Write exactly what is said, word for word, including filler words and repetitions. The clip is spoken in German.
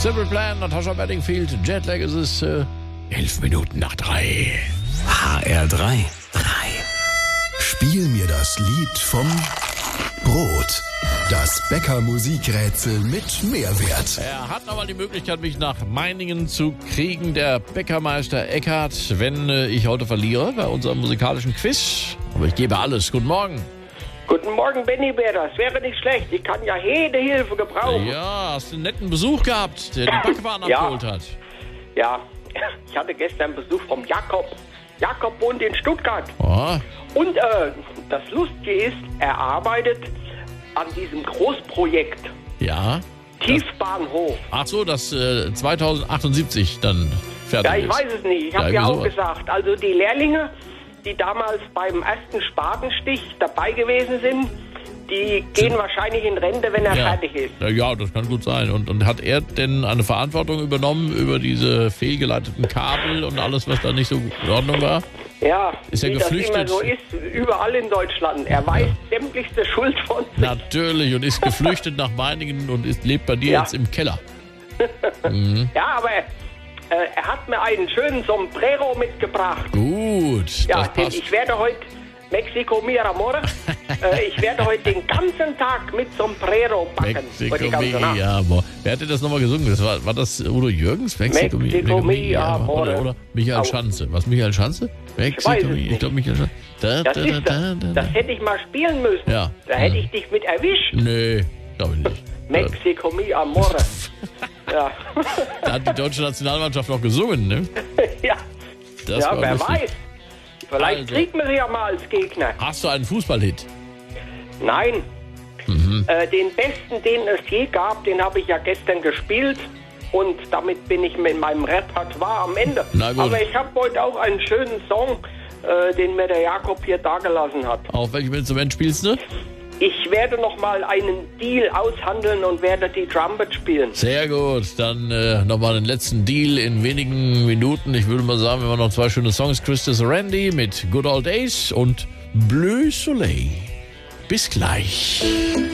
Simple Plan, Natascha Bedingfield, Jetlag ist es äh, elf Minuten nach drei. H R drei. drei. Spiel mir das Lied vom Brot. Das Bäcker-Musikrätsel mit Mehrwert. Er hat nochmal die Möglichkeit, mich nach Meiningen zu kriegen, der Bäckermeister Eckhart, wenn äh, ich heute verliere bei unserem musikalischen Quiz. Aber ich gebe alles. Guten Morgen. Guten Morgen, Benny Bär, das wäre nicht schlecht. Ich kann ja jede Hilfe gebrauchen. Ja, hast einen netten Besuch gehabt, der die Backwaren Ja. abgeholt hat. Ja, ich hatte gestern Besuch vom Jakob. Jakob wohnt in Stuttgart. Oh, Und äh, das Lustige ist, er arbeitet an diesem Großprojekt ja. Tiefbahnhof. Ach so, das äh, zweitausendachtundsiebzig dann fertig Ja, ich ist. weiß es nicht. Ich Ja, habe ja irgendwie auch sowas. gesagt, also die Lehrlinge, die damals beim ersten Spatenstich dabei gewesen sind, die gehen wahrscheinlich in Rente, wenn er Ja. fertig ist. Ja, ja, das kann gut sein. Und, und hat er denn eine Verantwortung übernommen über diese fehlgeleiteten Kabel und alles, was da nicht so in Ordnung war? Ja, Ist er wie geflüchtet? das immer so ist, überall in Deutschland. Er weiß sämtlichste Schuld von sich. Natürlich, und ist geflüchtet nach Meiningen und ist, lebt bei dir Ja. jetzt im Keller. Ja, aber äh, er hat mir einen schönen Sombrero mitgebracht. Gut, Ja, das denn passt. ich werde heute Mexico mi amor. äh, ich werde heute den ganzen Tag mit Sombrero backen. Mexico Für die ganze Nacht. mi amor. Wer hatte das nochmal gesungen? Das war, war das Udo Jürgens? Mexico, mi- Mexico mi amor. Oder, oder Michael Au. Schanze. Was, Michael Schanze? Mexico, weiß es mi- ich nicht. glaube Michael Schanze. Da, Das da, ist da, das. da, da, Das da. hätte ich mal spielen müssen. Ja. Da hätte ich dich mit erwischt. Nee, glaube ich nicht. Mexico mi amor. Ja. Da hat die deutsche Nationalmannschaft noch gesungen, ne? ja. Das ja, war wer lustig. weiß. Vielleicht Also. kriegt man sie ja mal als Gegner. Hast du einen Fußballhit? Nein. Mhm. Äh, den besten, den es je gab, den habe ich ja gestern gespielt. Und damit bin ich mit meinem Repertoire am Ende. Na gut. Aber ich habe heute auch einen schönen Song, äh, den mir der Jakob hier dagelassen hat. Auf welchem Instrument spielst du? Ich werde noch mal einen Deal aushandeln und werde die Trumpet spielen. Sehr gut, dann äh, nochmal den letzten Deal in wenigen Minuten. Ich würde mal sagen, wir haben noch zwei schöne Songs. Christus Randy mit Good Old Days und Bleu Soleil. Bis gleich.